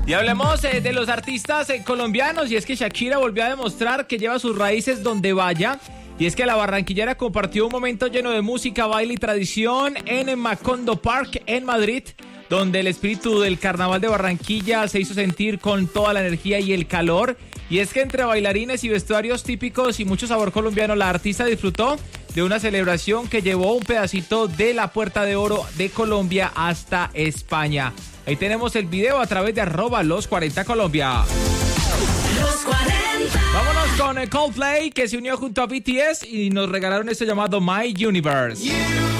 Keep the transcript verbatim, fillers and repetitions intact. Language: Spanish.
Y hablemos eh, de los artistas eh, colombianos, y es que Shakira volvió a demostrar que lleva sus raíces donde vaya. Y es que la barranquillera compartió un momento lleno de música, baile y tradición en Macondo Park, en Madrid, donde el espíritu del carnaval de Barranquilla se hizo sentir con toda la energía y el calor. Y es que entre bailarines y vestuarios típicos y mucho sabor colombiano, la artista disfrutó de una celebración que llevó un pedacito de la Puerta de Oro de Colombia hasta España. Ahí tenemos el video a través de arroba los cuarenta Colombia. Los cuarenta. Vámonos con Coldplay, que se unió junto a B T S y nos regalaron esto llamado My Universe. You